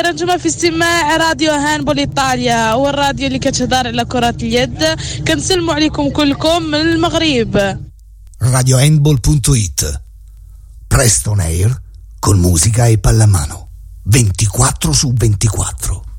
رجعنا في استماع راديو هانبول إيطاليا، والراديو اللي كتهدر على كرة اليد. كنسلموا عليكم كلكم من المغرب. radiohandball.it Presto on air con musica e pallamano 24/24.